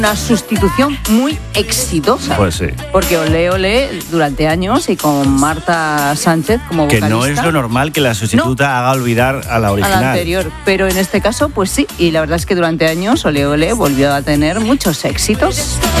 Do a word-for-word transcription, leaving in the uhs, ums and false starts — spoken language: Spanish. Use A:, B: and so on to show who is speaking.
A: Una sustitución muy exitosa.
B: Pues sí.
A: Porque Olé Olé durante años y con Marta Sánchez como vocalista.
B: Que no es lo normal que la sustituta no. haga olvidar a la original.
A: A la anterior. Pero en este caso, pues sí. Y la verdad es que durante años Olé Olé volvió a tener muchos éxitos.